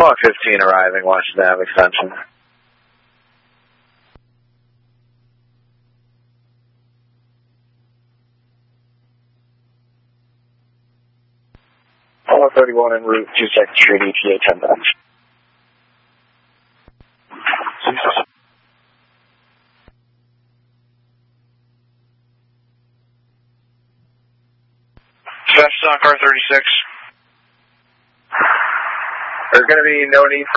Block 15 arriving, Washington Ave extension. Apollo 31 en route to 2nd Street, ETA 10 minutes. Dispatch on car 36. There's going to be no need for